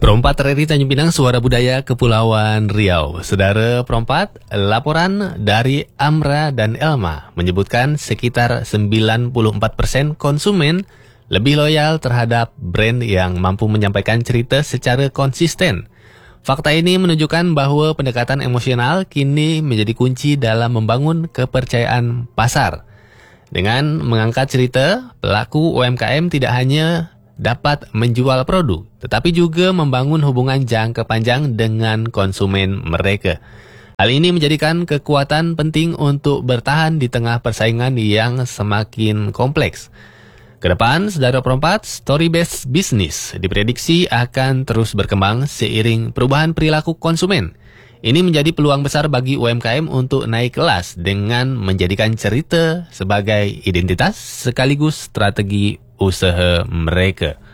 Perompat RRI Tanjung Pinang, Suara Budaya Kepulauan Riau. Saudara perompat, laporan dari Amra dan Elma menyebutkan sekitar 94% konsumen lebih loyal terhadap brand yang mampu menyampaikan cerita secara konsisten. Fakta ini menunjukkan bahwa pendekatan emosional kini menjadi kunci dalam membangun kepercayaan pasar. Dengan mengangkat cerita, pelaku UMKM tidak hanya dapat menjual produk, tetapi juga membangun hubungan jangka panjang dengan konsumen mereka. Hal ini menjadikan kekuatan penting untuk bertahan di tengah persaingan yang semakin kompleks. Kedepan, saudara perompat, story-based business diprediksi akan terus berkembang seiring perubahan perilaku konsumen. Ini menjadi peluang besar bagi UMKM untuk naik kelas dengan menjadikan cerita sebagai identitas sekaligus strategi usaha mereka.